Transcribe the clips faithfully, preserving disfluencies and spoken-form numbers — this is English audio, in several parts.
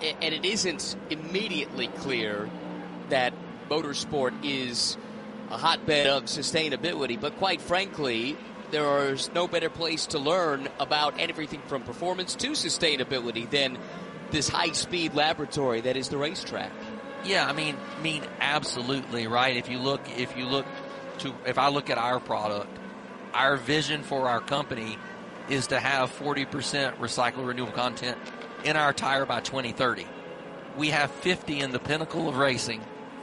and it isn't immediately clear that motorsport is a hotbed of sustainability, but quite frankly, there is no better place to learn about everything from performance to sustainability than this high-speed laboratory that is the racetrack. Yeah, I mean, I mean, absolutely, right? If you look, if you look to, if I look at our product, our vision for our company is to have forty percent recycled renewable content in our tire by twenty thirty. We have fifty in the pinnacle of racing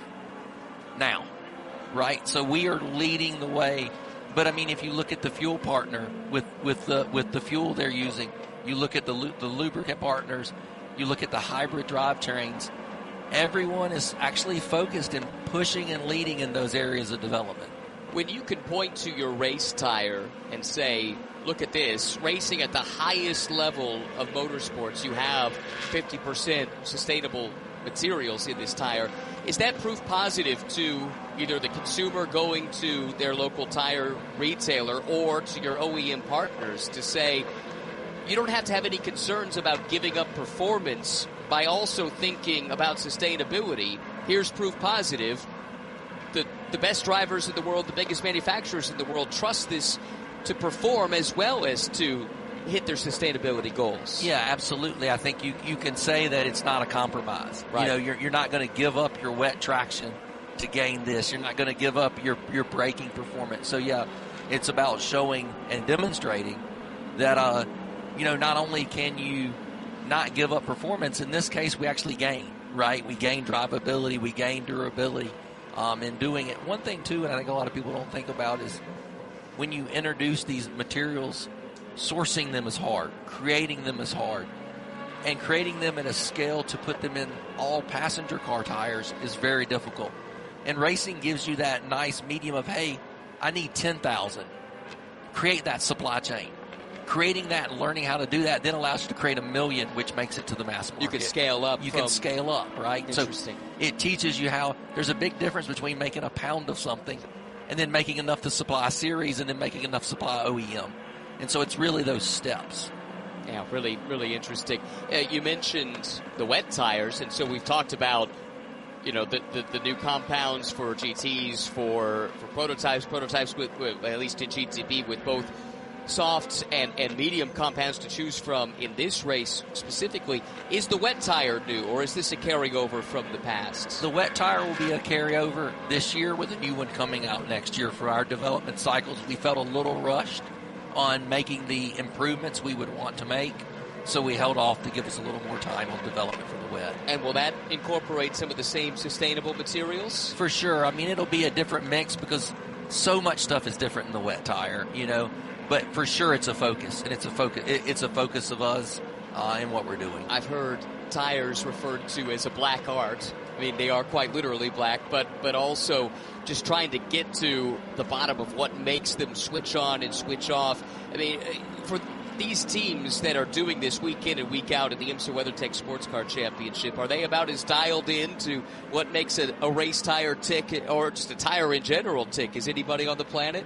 now, right? So we are leading the way. But I mean, if you look at the fuel partner with, with the with the fuel they're using, you look at the the lubricant partners, you look at the hybrid drivetrains. Everyone is actually focused in pushing and leading in those areas of development. When you can point to your race tire and say, look at this, racing at the highest level of motorsports, you have fifty percent sustainable materials in this tire. Is that proof positive to either the consumer going to their local tire retailer or to your O E M partners to say, you don't have to have any concerns about giving up performance by also thinking about sustainability? Here's proof positive. The, the best drivers in the world, the biggest manufacturers in the world trust this to perform as well as to hit their sustainability goals. Yeah, absolutely. I think you, you can say that it's not a compromise. Right. You know, you're, you're not going to give up your wet traction to gain this. You're not going to give up your, your braking performance. So, yeah, it's about showing and demonstrating that, uh, you know, not only can you not give up performance, in this case we actually gain, right? We gain drivability, we gain durability um, in doing it. One thing, too, and I think a lot of people don't think about is when you introduce these materials, sourcing them is hard, creating them is hard, and creating them at a scale to put them in all passenger car tires is very difficult. And racing gives you that nice medium of, hey, I need ten thousand. Create that supply chain. Creating that and learning how to do that then allows you to create a million, which makes it to the mass market. You can scale up. You can scale up, right? Interesting. So it teaches you how there's a big difference between making a pound of something and then making enough to supply a series and then making enough to supply O E M. And so it's really those steps. Yeah, really, really interesting. Uh, you mentioned the wet tires, and so we've talked about, you know, the, the, the new compounds for G Ts, for, for prototypes, prototypes with, with, at least in G T B, with both soft and, and medium compounds to choose from in this race specifically. Is the wet tire new, or is this a carryover from the past? The wet tire will be a carryover this year with a new one coming out next year. For our development cycles, we felt a little rushed on making the improvements we would want to make, so we held off to give us a little more time on development for the wet. And will that incorporate some of the same sustainable materials? For sure. I mean, it'll be a different mix because so much stuff is different in the wet tire, you know. But for sure, it's a focus, and it's a focus. It's a focus of us uh, in what we're doing. I've heard tires referred to as a black art. I mean, they are quite literally black, but but also just trying to get to the bottom of what makes them switch on and switch off. I mean, for these teams that are doing this week in and week out in the IMSA WeatherTech Sports Car Championship, are they about as dialed in to what makes a, a race tire tick, or just a tire in general tick, as anybody on the planet?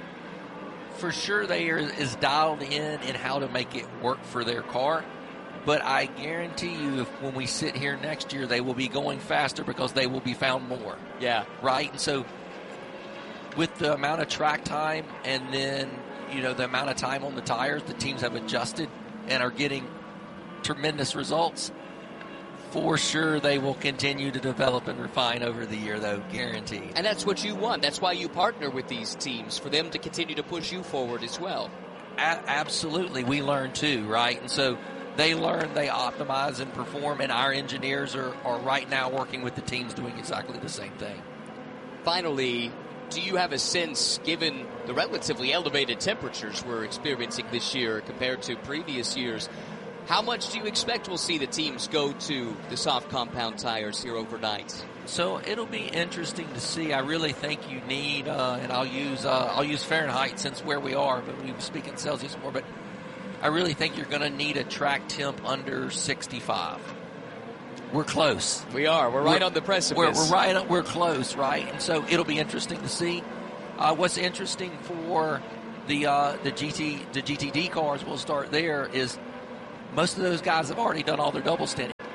For sure, they are as dialed in in how to make it work for their car. But I guarantee you, if when we sit here next year, they will be going faster because they will be found more. Yeah. Right? And so with the amount of track time and then, you know, the amount of time on the tires, the teams have adjusted and are getting tremendous results. For sure, they will continue to develop and refine over the year, though, guaranteed. And that's what you want. That's why you partner with these teams, for them to continue to push you forward as well. A- absolutely. We learn, too, right? And so they learn, they optimize and perform, and our engineers are, are right now working with the teams doing exactly the same thing. Finally, do you have a sense, given the relatively elevated temperatures we're experiencing this year compared to previous years, how much do you expect we'll see the teams go to the soft compound tires here overnight? So it'll be interesting to see. I really think you need, uh, and I'll use uh, I'll use Fahrenheit since where we are, but we speak in Celsius more. But I really think you're going to need a track temp under sixty-five. We're close. We are. We're right we're, on the precipice. We're, we're right. Up, we're close, right? And so it'll be interesting to see. Uh, what's interesting for the uh, the G T the G T D cars, we'll start there, is most of those guys have already done all their double stint.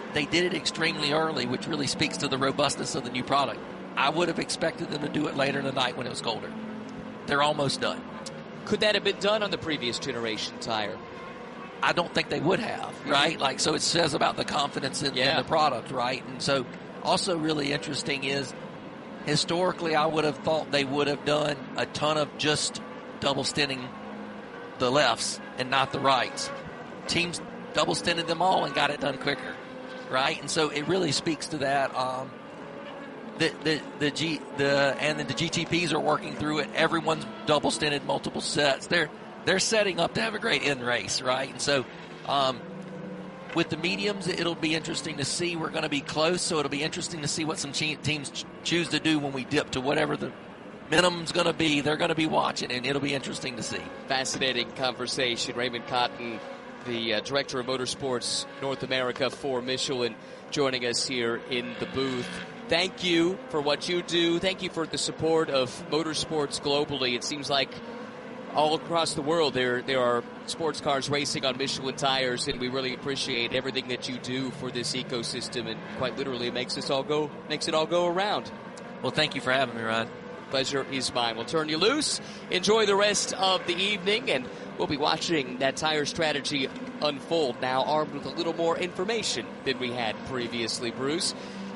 they did it extremely early, which really speaks to the robustness of the new product. I would have expected them to do it later in the night when it was colder. They're almost done. Could that have been done on the previous generation tire? I don't think they would have, right? Like, so it says about the confidence in, yeah. in the product, right? And so also really interesting is historically I would have thought they would have done a ton of just double stinting the lefts and not the rights. Teams double stinted them all and got it done quicker, right? And so it really speaks to that. Um, the the the G the and the, the G T Ps are working through it. Everyone's double stinted multiple sets. They're they're setting up to have a great end race, right? And so um, with the mediums, it'll be interesting to see. We're going to be close, so it'll be interesting to see what some che- teams ch- choose to do when we dip to whatever the minimum's going to be. They're going to be watching, and it'll be interesting to see. Fascinating conversation. Raymond Cotton, the uh, Director of Motorsports North America for Michelin, joining us here in the booth. Thank you for what you do. Thank you for the support of motorsports globally. It seems like all across the world there there are sports cars racing on Michelin tires, and we really appreciate everything that you do for this ecosystem, and quite literally it makes us all go makes it all go around. Well, thank you for having me, Ryan. Pleasure is mine. We'll turn you loose. Enjoy the rest of the evening, and we'll be watching that tire strategy unfold now, armed with a little more information than we had previously, Bruce.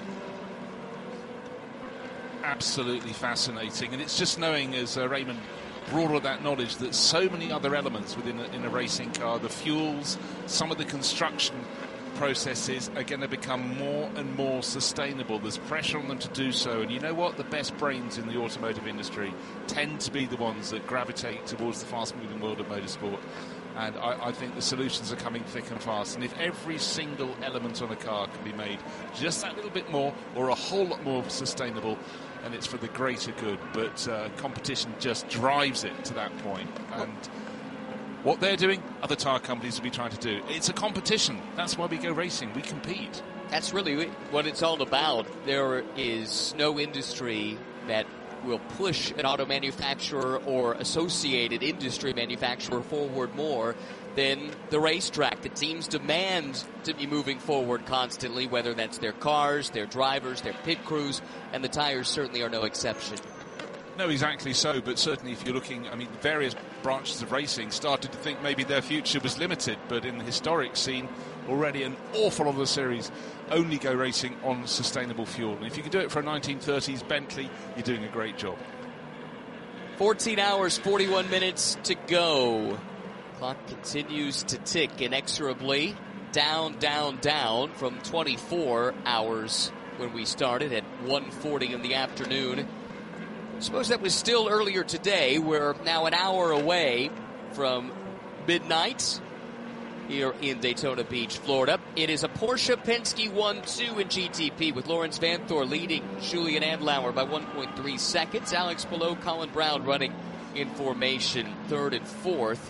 Absolutely fascinating, and it's just knowing, as uh, Raymond brought all that knowledge, that so many other elements within a, in a racing car, the fuels, some of the construction processes are going to become more and more sustainable. There's pressure on them to do so, and you know what? The best brains in the automotive industry tend to be the ones that gravitate towards the fast-moving world of motorsport. And I, I think the solutions are coming thick and fast. And if every single element on a car can be made just that little bit more or a whole lot more sustainable, and it's for the greater good. But uh, competition just drives it to that point. And what they're doing, other tyre companies will be trying to do. It's a competition. That's why we go racing. We compete. That's really what it's all about. There is no industry that will push an auto manufacturer or associated industry manufacturer forward more than the racetrack. The teams demand to be moving forward constantly, whether that's their cars, their drivers, their pit crews, and the tires certainly are no exception. No, exactly so, but certainly if you're looking, I mean, various branches of racing started to think maybe their future was limited, but in the historic scene, already an awful lot of the series only go racing on sustainable fuel. And if you can do it for a nineteen thirties Bentley, you're doing a great job. fourteen hours, forty-one minutes to go. Clock continues to tick inexorably. Down, down, down from twenty-four hours when we started at one forty in the afternoon. I suppose that was still earlier today. We're now an hour away from midnight here in Daytona Beach, Florida. It is a Porsche Penske one two in G T P with Lawrence Vanthoor leading Julian Andlauer by one point three seconds. Alex Palou, Colin Brown running in formation third and fourth.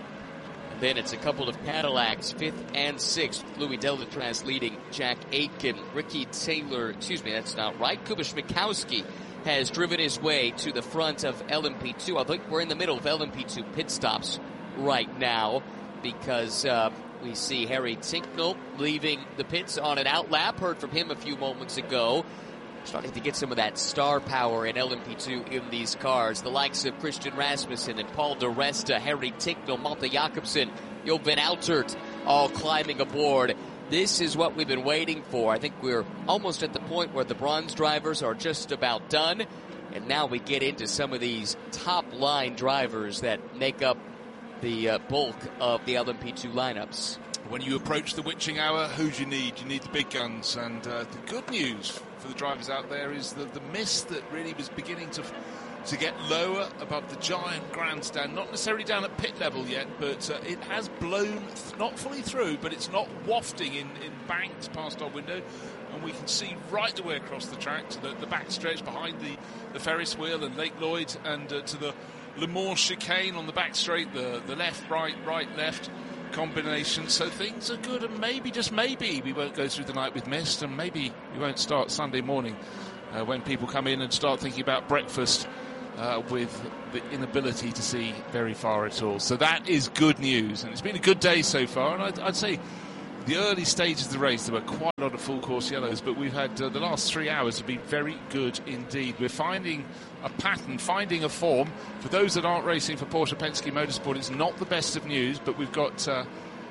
And then it's a couple of Cadillacs, fifth and sixth. Louis Delatraz leading Jack Aitken. Ricky Taylor, excuse me, that's not right. Kubish Mikowski has driven his way to the front of L M P two. I think we're in the middle of L M P two pit stops right now, because uh, we see Harry Tincknell leaving the pits on an out lap. Heard from him a few moments ago. Starting to get some of that star power in L M P two in these cars. The likes of Christian Rasmussen and Paul di Resta, Harry Tincknell, Malte Jakobsen, Jo van Altert, all climbing aboard. This is what we've been waiting for. I think we're almost at the point where the bronze drivers are just about done. And now we get into some of these top-line drivers that make up the uh, bulk of the L M P two lineups. When you approach the witching hour, who do you need? You need the big guns. And uh, the good news for the drivers out there is that the mist that really was beginning to to get lower above the giant grandstand, not necessarily down at pit level yet, but uh, it has blown, th- not fully through, but it's not wafting in, in banks past our window. And we can see right the way across the track to the, the back stretch behind the, the Ferris wheel and Lake Lloyd, and uh, to the Le Mans chicane on the back straight, the, the left, right, right, left combination. So things are good, and maybe, just maybe, we won't go through the night with mist, and maybe we won't start Sunday morning uh, when people come in and start thinking about breakfast uh, with the inability to see very far at all. So that is good news, and it's been a good day so far, and I'd, I'd say the early stages of the race, there were quite a lot of full course yellows, but we've had uh, the last three hours have been very good indeed. We're finding a pattern, finding a form. For those that aren't racing for Porsche Penske Motorsport, it's not the best of news, but we've got uh,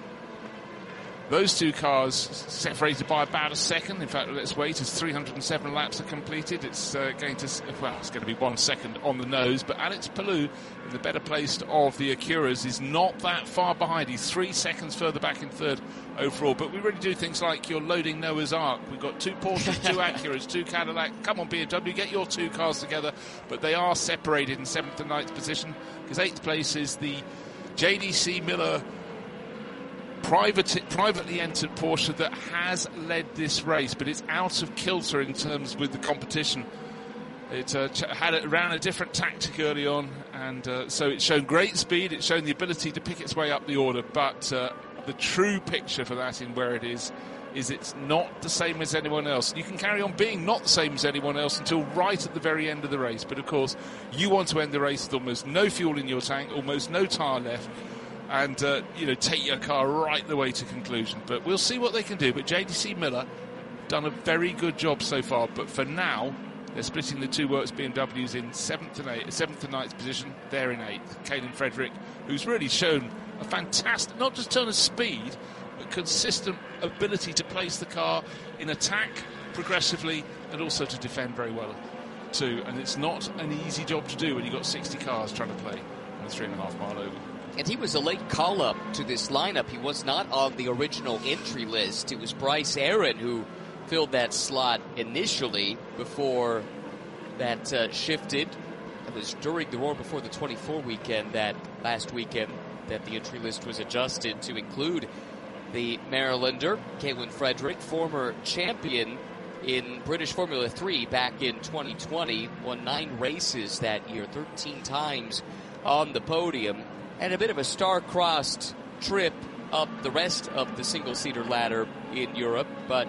those two cars separated by about a second. In fact, let's wait as three hundred seven laps are completed. It's uh, going to, well, it's going to be one second on the nose, but Alex Palou, in the better placed of the Acuras, is not that far behind. He's three seconds further back in third overall. But we really do things like you're loading Noah's Ark. We've got two Porsches, two Acuras, two Cadillac. Come on, B M W, get your two cars together. But they are separated in seventh and ninth position, because eighth place is the J D C Miller Private, privately entered Porsche that has led this race, but it's out of kilter in terms with the competition. It uh, ch- had it ran a different tactic early on, and uh, so it's shown great speed. It's shown the ability to pick its way up the order, but uh, the true picture for that in where it is is it's not the same as anyone else. You can carry on being not the same as anyone else until right at the very end of the race, but of course you want to end the race with almost no fuel in your tank, almost no tyre left, and, uh, you know, take your car right the way to conclusion. But we'll see what they can do. But J D C Miller done a very good job so far. But for now, they're splitting the two works B M Ws in seventh and eighth, seventh and ninth position. They're in eighth. Kaylin Frederick, who's really shown a fantastic, not just turn of speed, but consistent ability to place the car in attack progressively and also to defend very well too. And it's not an easy job to do when you've got sixty cars trying to play on a three and a half mile oval. And he was a late call-up to this lineup. He was not on the original entry list. It was Bryce Aaron who filled that slot initially before that uh, shifted. It was during the Roar Before the twenty-four weekend, that last weekend, that the entry list was adjusted to include the Marylander, Kaylin Frederick, former champion in British Formula three back in twenty twenty, won nine races that year, thirteen times on the podium. And a bit of a star-crossed trip up the rest of the single-seater ladder in Europe, but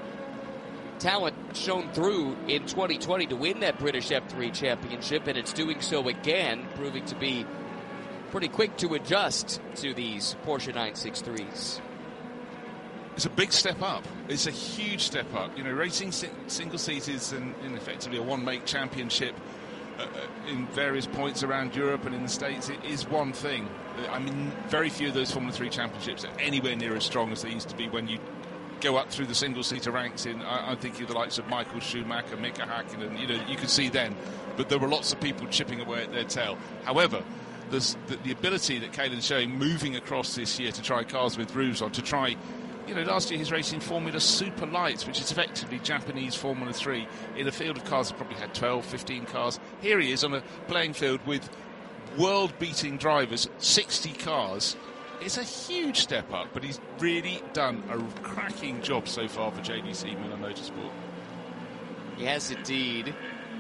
talent shone through in twenty twenty to win that British F three championship, and it's doing so again, proving to be pretty quick to adjust to these Porsche nine sixty-threes. It's a big step up. It's a huge step up. You know, racing si- single-seaters and, and effectively a one-make championship uh, in various points around Europe and in the States, it is one thing. I mean, very few of those Formula three championships are anywhere near as strong as they used to be when you go up through the single-seater ranks. In I, I'm thinking of the likes of Michael Schumacher, Mika Hakkinen, you know, you could see then. But there were lots of people chipping away at their tail. However, there's the, the ability that Kaylin's showing moving across this year to try cars with roofs on, to try, you know, last year he's racing Formula Super Lights, which is effectively Japanese Formula three, in a field of cars that probably had twelve, fifteen cars. Here he is on a playing field with world-beating drivers, sixty cars. It's a huge step up, but he's really done a cracking job so far for J D C Miller Motorsport. He has indeed.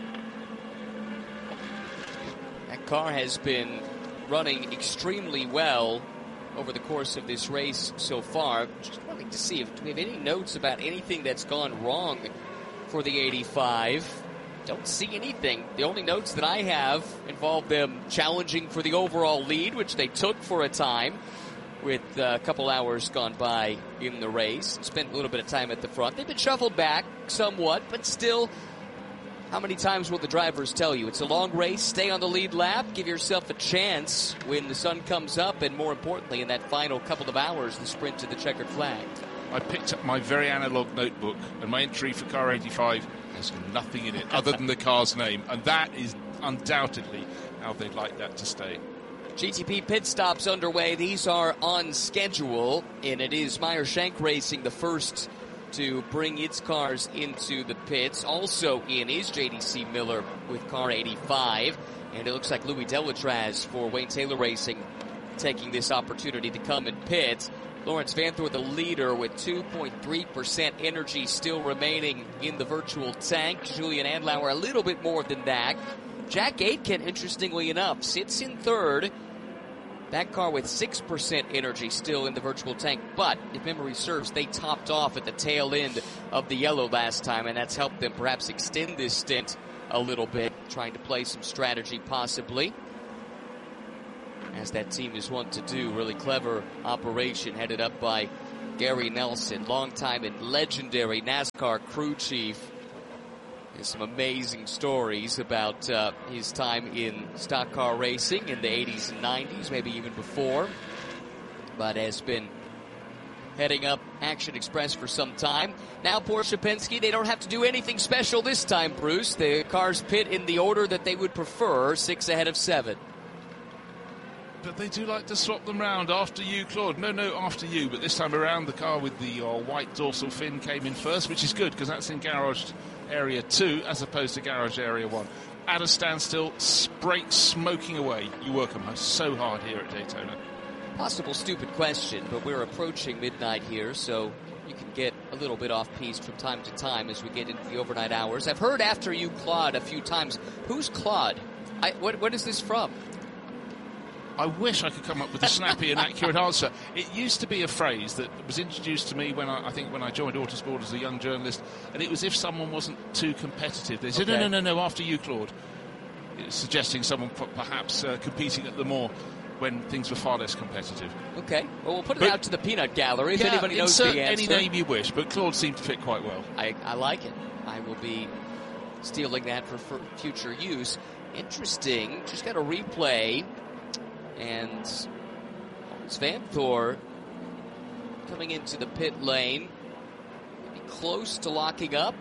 That car has been running extremely well over the course of this race so far. Just wanting to see if do we have any notes about anything that's gone wrong for the eighty-five. Don't see anything. The only notes that I have involve them challenging for the overall lead, which they took for a time with a couple hours gone by in the race. Spent a little bit of time at the front. They've been shuffled back somewhat, but still, how many times will the drivers tell you? It's a long race. Stay on the lead lap. Give yourself a chance when the sun comes up, and more importantly, in that final couple of hours, the sprint to the checkered flag. I picked up my very analog notebook, and my entry for car eighty-five has nothing in it other than the car's name, and that is undoubtedly how they'd like that to stay. G T P pit stops underway. These are on schedule, and it is Meyer Shank Racing, the first to bring its cars into the pits. Also in is J D C Miller with car eighty-five, and it looks like Louis Delatraz for Wayne Taylor Racing taking this opportunity to come and pit. Lawrence Vanthoor, the leader, with two point three percent energy still remaining in the virtual tank. Julian Andlauer, a little bit more than that. Jack Aitken, interestingly enough, sits in third. That car with six percent energy still in the virtual tank. But, if memory serves, they topped off at the tail end of the yellow last time, and that's helped them perhaps extend this stint a little bit, trying to play some strategy possibly, as that team is wont to do. Really clever operation headed up by Gary Nelson, longtime and legendary NASCAR crew chief. There's some amazing stories about uh, his time in stock car racing in the eighties and nineties, maybe even before. But has been heading up Action Express for some time. Now Porsche Penske, they don't have to do anything special this time, Bruce. The cars pit in the order that they would prefer, six ahead of seven. But they do like to swap them round. After you, Claude. No, no, after you. But this time around, the car with the uh, white dorsal fin came in first, which is good because that's in garage area two as opposed to garage area one. At a standstill, brake smoking away. You work them so hard here at Daytona. Possible stupid question, but we're approaching midnight here, so you can get a little bit off-piste from time to time as we get into the overnight hours. I've heard after you, Claude, a few times. Who's Claude? I, what, what is this from? I wish I could come up with a snappy and accurate answer. It used to be a phrase that was introduced to me when I, I think when I joined Autosport as a young journalist, and it was if someone wasn't too competitive. They said, okay. no, no, no, no, after you, Claude. It's suggesting someone perhaps uh, competing at Le Mans when things were far less competitive. Okay, well, we'll put it but, out to the peanut gallery if yeah, anybody knows the answer. Any name you wish, but Claude seemed to fit quite well. I, I like it. I will be stealing that for, for future use. Interesting. Just got a replay. And it's Vanthoor coming into the pit lane. Maybe close to locking up.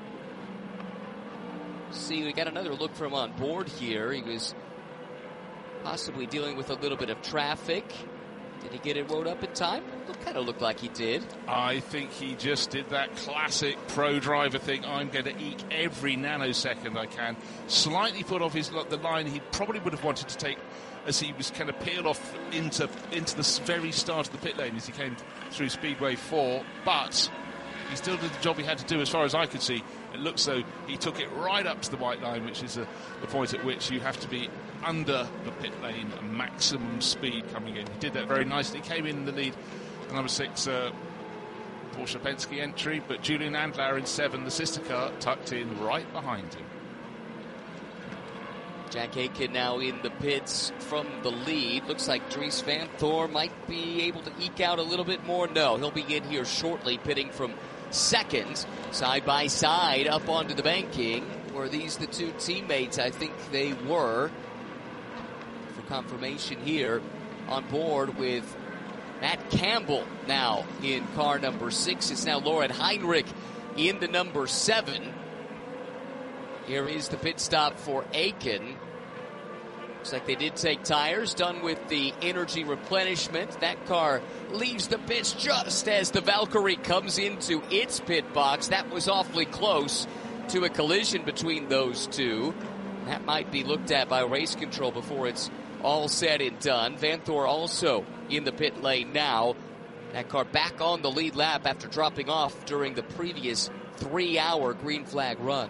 See, we got another look from on board here. He was possibly dealing with a little bit of traffic. Did he get it wound up in time? It kind of looked like he did. I think he just did that classic pro driver thing. I'm going to eke every nanosecond I can. Slightly put off his the line he probably would have wanted to take as he was kind of peeled off into into the very start of the pit lane as he came through Speedway four. But he still did the job he had to do as far as I could see. It looks though he took it right up to the white line, which is a, the point at which you have to be under the pit lane, maximum speed coming in. He did that very nicely. He came in the lead, the number six uh, Porsche Penske entry, but Julian Andlauer in seven, the sister car, tucked in right behind him. Jack Aitken now in the pits from the lead. Looks like Dries Vanthoor might be able to eke out a little bit more. No, he'll be in here shortly, pitting from second, side by side, up onto the banking. Were these the two teammates? I think they were. For confirmation here, on board with Matt Campbell now in car number six. It's now Lauren Heinrich in the number seven. Here is the pit stop for Aitken. Looks like they did take tires, done with the energy replenishment. That car leaves the pits just as the Valkyrie comes into its pit box. That was awfully close to a collision between those two. That might be looked at by race control before it's all said and done. Vanthoor also in the pit lane now. That car back on the lead lap after dropping off during the previous three-hour green flag run.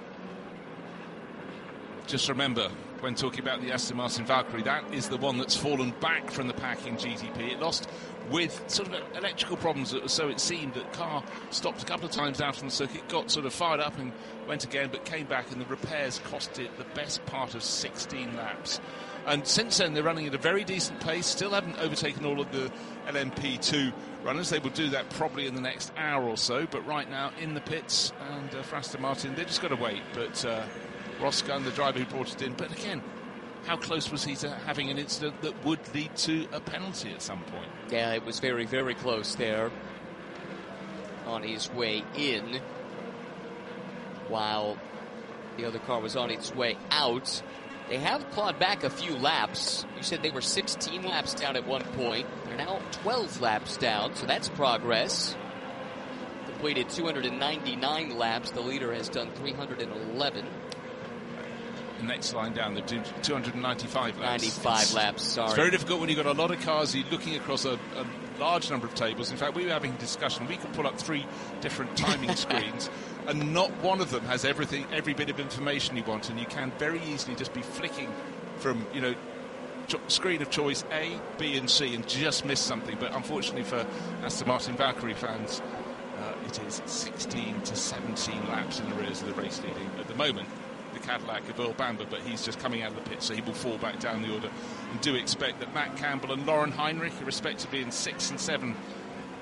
Just remember, when talking about the Aston Martin Valkyrie, that is the one that's fallen back from the pack in G T P. It lost with sort of electrical problems, so it seemed. That car stopped a couple of times out on the circuit, got sort of fired up and went again, but came back, and the repairs cost it the best part of sixteen laps. And since then, they're running at a very decent pace, still haven't overtaken all of the L M P two runners. They will do that probably in the next hour or so, but right now in the pits, and uh, for Aston Martin, they've just got to wait. But uh, Ross Gunn, the driver who brought it in, but again, how close was he to having an incident that would lead to a penalty at some point? Yeah, it was very, very close there on his way in, while the other car was on its way out. They have clawed back a few laps. You said they were sixteen laps down at one point. They're now twelve laps down, so that's progress. Completed two hundred ninety-nine laps. The leader has done three hundred eleven. The next line down, they've done two hundred ninety-five laps. ninety-five it's, laps, sorry. It's very difficult when you've got a lot of cars, you're looking across a, a large number of tables. In fact, we were having a discussion. We could pull up three different timing screens, and not one of them has everything, every bit of information you want, and you can very easily just be flicking from, you know, cho- screen of choice A, B, and C, and just miss something. But unfortunately for Aston Martin Valkyrie fans, uh, it is sixteen to seventeen laps in the rears of the race leading at the moment. The Cadillac of Earl Bamber, but he's just coming out of the pit, so he will fall back down the order. And do expect that Matt Campbell and Lauren Heinrich are respectively in sixth and seven, uh,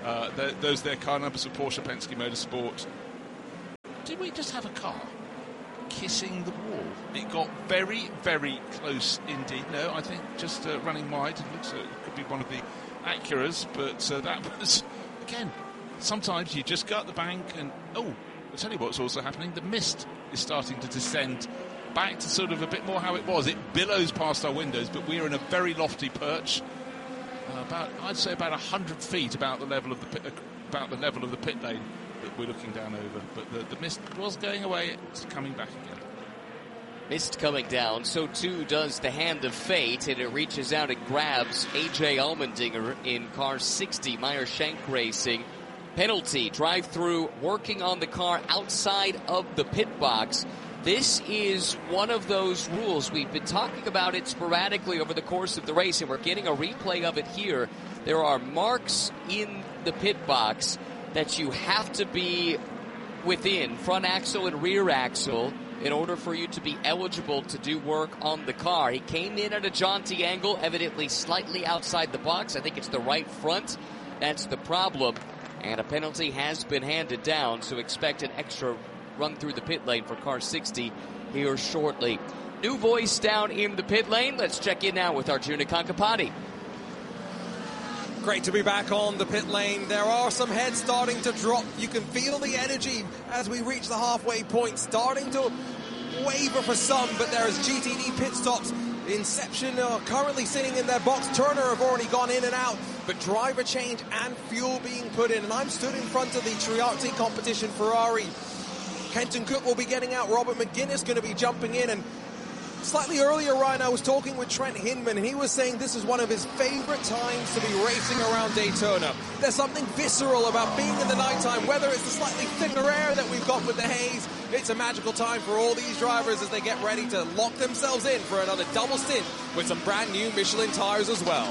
Uh, those their car numbers for Porsche Penske Motorsport. Did we just have a car kissing the wall? It got very, very close indeed. No, I think just uh, running wide. It looks like it could be one of the Acuras, but uh, that was, again, sometimes you just go up the bank and, oh, I'll tell you what's also happening. The mist is starting to descend back to sort of a bit more how it was. It billows past our windows, but we are in a very lofty perch. Uh, about, I'd say about one hundred feet about the level of the pit, uh, about the level of the pit lane that we're looking down over. But the, the mist was going away. It's coming back again. Mist coming down, so too does the hand of fate, and it reaches out and grabs A J Allmendinger in car sixty, Meyer Shank Racing. Penalty, drive-through, working on the car outside of the pit box. This is one of those rules. We've been talking about it sporadically over the course of the race, and we're getting a replay of it here. There are marks in the pit box that you have to be within, front axle and rear axle, in order for you to be eligible to do work on the car. He came in at a jaunty angle, evidently slightly outside the box. I think it's the right front. That's the problem. And a penalty has been handed down, so expect an extra run through the pit lane for car sixty here shortly. New voice down in the pit lane. Let's check in now with Arjuna Kankapati. Great to be back on the pit lane. There are some heads starting to drop. You can feel the energy as we reach the halfway point, starting to waver for some, but there is G T D pit stops. Inception are currently sitting in their box. Turner have already gone in and out, but driver change and fuel being put in. And I'm stood in front of the Triarte competition Ferrari. Kenton Cook will be getting out. Robert McGuinness going to be jumping in. And slightly earlier, Ryan, I was talking with Trent Hinman, and he was saying this is one of his favorite times to be racing around Daytona. There's something visceral about being in the nighttime, whether it's the slightly thicker air that we've got with the haze. It's a magical time for all these drivers as they get ready to lock themselves in for another double stint with some brand new Michelin tires as well.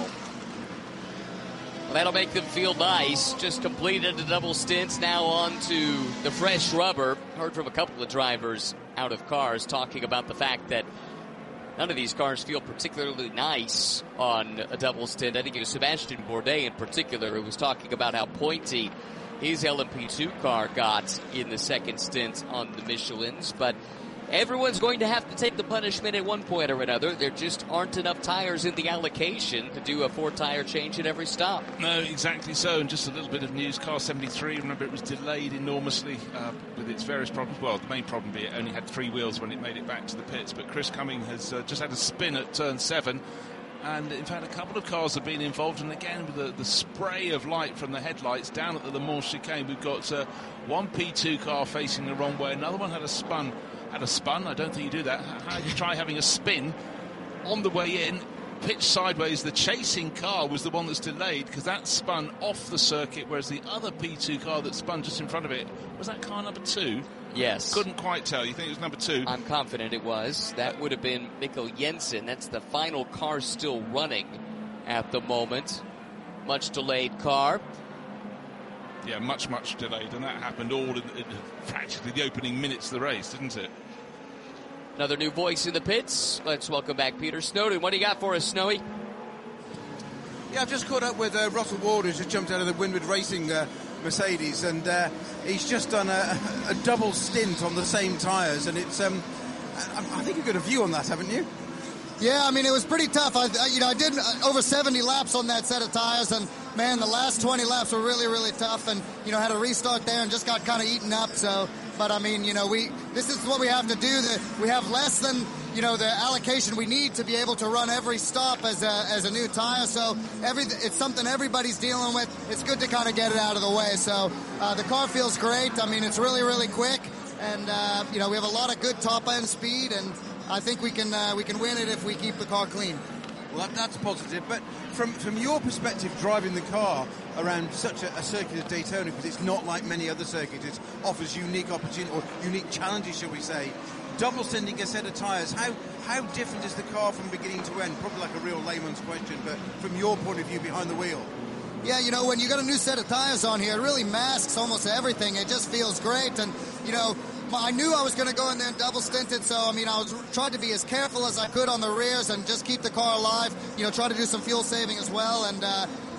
Well, that'll make them feel nice. Just completed a double stint, now on to the fresh rubber. Heard from a couple of drivers out of cars talking about the fact that none of these cars feel particularly nice on a double stint. I think it was Sebastian Bourdais in particular who was talking about how pointy his L M P two car got in the second stint on the Michelins. But everyone's going to have to take the punishment at one point or another. There just aren't enough tires in the allocation to do a four-tire change at every stop. No, exactly so. And just a little bit of news. Car seventy-three, remember, it was delayed enormously uh, with its various problems. Well, the main problem being it only had three wheels when it made it back to the pits. But Chris Cumming has uh, just had a spin at turn seven. And, in fact, a couple of cars have been involved. And, again, with the, the spray of light from the headlights down at the Le Mans chicane, we've got uh, one P two car facing the wrong way. Another one had a spun. Had a spun. I don't think you do that. How do you try having a spin on the way in, pitch sideways? The chasing car was the one that's delayed because that spun off the circuit, whereas the other P two car that spun just in front of it, was that car number two? Yes. Couldn't quite tell. You think it was number two? I'm confident it was. That would have been Mikkel Jensen. That's the final car still running at the moment. Much delayed car. Yeah, much, much delayed, and that happened all in, in practically the opening minutes of the race, didn't it? Another new voice in the pits. Let's welcome back Peter Snowden. What do you got for us, Snowy? Yeah, I've just caught up with uh, Russell Ward, who's just jumped out of the Windward Racing uh, Mercedes, and uh, he's just done a, a double stint on the same tyres, and it's, um, I, I think you've got a view on that, haven't you? Yeah, I mean, it was pretty tough. I, I you know, I did over seventy laps on that set of tires, and man, the last twenty laps were really, really tough, and you know, had a restart there and just got kind of eaten up. So, but I mean, you know, we this is what we have to do. The, we have less than you know the allocation we need to be able to run every stop as a as a new tire. So every it's something everybody's dealing with. It's good to kind of get it out of the way. So uh, the car feels great. I mean, it's really, really quick, and uh, you know, we have a lot of good top end speed, and I think we can uh, we can win it if we keep the car clean. Well, that, that's positive. But from from your perspective, driving the car around such a, a circuit of Daytona, because it's not like many other circuits, it offers unique opportunity or unique challenges, shall we say. Double sending a set of tyres. How how different is the car from beginning to end? Probably like a real layman's question, but from your point of view behind the wheel. Yeah, you know, when you got a new set of tires on here, it really masks almost everything. It just feels great, and you know, I knew I was going to go in there and double stinted, so I mean, I was tried to be as careful as I could on the rears and just keep the car alive. You know, try to do some fuel saving as well, and uh,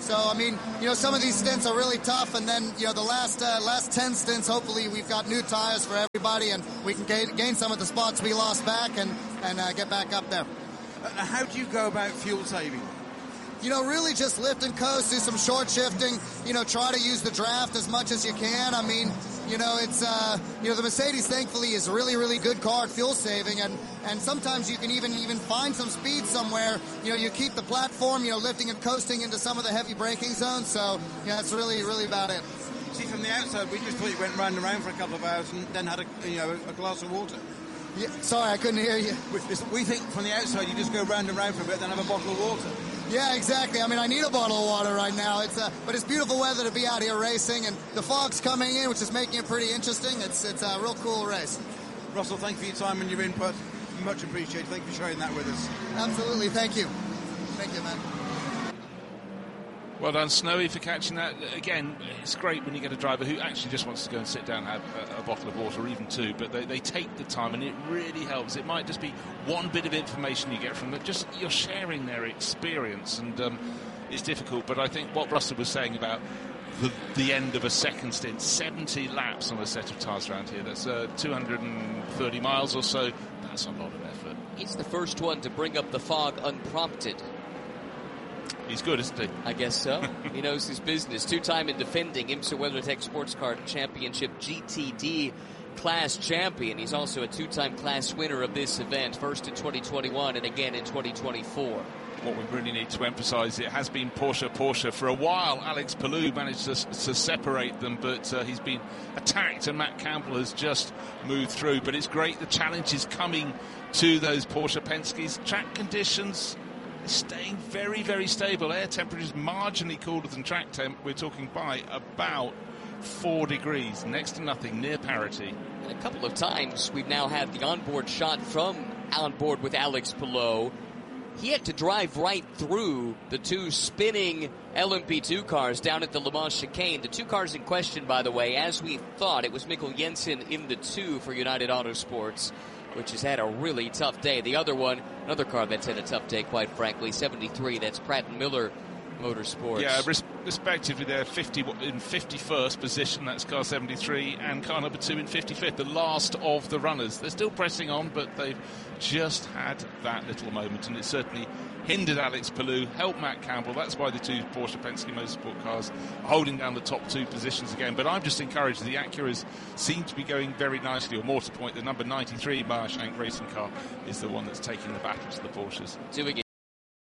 So, I mean, you know, some of these stints are really tough, and then, you know, the last uh, last ten stints, hopefully we've got new tires for everybody, and we can gain, gain some of the spots we lost back and, and uh, get back up there. Uh, how do you go about fuel saving? You know, really just lift and coast, do some short shifting, you know, try to use the draft as much as you can. I mean, you know, it's, uh, you know, the Mercedes, thankfully, is a really, really good car at fuel saving, and, and sometimes you can even, even find some speed somewhere. You know, you keep the platform, you know, lifting and coasting into some of the heavy braking zones, so, yeah, that's really, really about it. See, from the outside, we just thought you went round and round for a couple of hours and then had a, you know, a glass of water. Yeah, sorry, I couldn't hear you. We, we think from the outside you just go round and round for a bit, then have a bottle of water. Yeah, exactly. I mean, I need a bottle of water right now. It's uh, but it's beautiful weather to be out here racing, and the fog's coming in, which is making it pretty interesting. It's it's a real cool race. Russell, thank you for your time and your input. Much appreciated. Thank you for sharing that with us. Absolutely. Thank you. Thank you, man. Well done, Snowy, for catching that. Again, it's great when you get a driver who actually just wants to go and sit down and have a, a bottle of water, or even two, but they, they take the time, and it really helps. It might just be one bit of information you get from them. Just you're sharing their experience, and um, it's difficult. But I think what Russell was saying about the, the end of a second stint, seventy laps on a set of tyres around here, that's uh, two hundred thirty miles or so. That's a lot of effort. He's the first one to bring up the fog unprompted. He's good, isn't he? I guess so. He knows his business. Two-time and defending IMSA WeatherTech Sports Car Championship G T D class champion. He's also a two-time class winner of this event, first in twenty twenty-one and again in twenty twenty-four. What we really need to emphasise, it has been Porsche, Porsche. For a while, Alex Palou managed to, to separate them, but uh, he's been attacked, and Matt Campbell has just moved through. But it's great, the challenge is coming to those Porsche Penske's. Track conditions staying very, very stable. Air temperatures marginally cooler than track temp. We're talking by about four degrees, next to nothing, near parity. And a couple of times we've now had the onboard shot from on board with Alex Palou. He had to drive right through the two spinning L M P two cars down at the Le Mans chicane. The two cars in question, by the way, as we thought, it was Mikkel Jensen in the two for United Autosports, which has had a really tough day. The other one, another car that's had a tough day, quite frankly, seventy-three, that's Pratt and Miller Motorsports. Yeah, res- respectively, they're fifty in fifty-first position, that's car seventy-three, and car number two in fifty-fifth, the last of the runners. They're still pressing on, but they've just had that little moment, and it certainly hindered Alex Palou, helped Matt Campbell. That's why the two Porsche Penske Motorsport cars are holding down the top two positions again. But I'm just encouraged. The Acuras seem to be going very nicely, or more to point, the number ninety-three Meyer Shank racing car is the one that's taking the battle to the Porsches. Doing